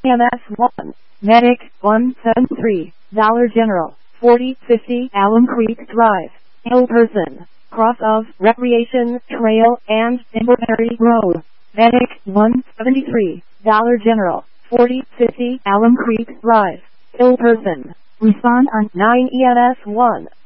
EMS 1, Medic 173, Dollar General, 4050 Alum Creek Drive, Ill Person, cross of Recreation Trail and Timberberry Road. Medic 173, Dollar General, 4050 Alum Creek Drive, Ill Person. Respond on 9 EMS 1.